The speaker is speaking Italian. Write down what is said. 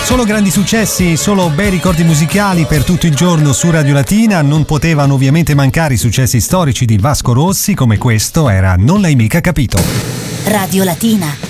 Solo grandi successi, solo bei ricordi musicali per tutto il giorno su Radio Latina. Non potevano ovviamente mancare i successi storici di Vasco Rossi, come questo era Non l'hai mica capito. Radio Latina.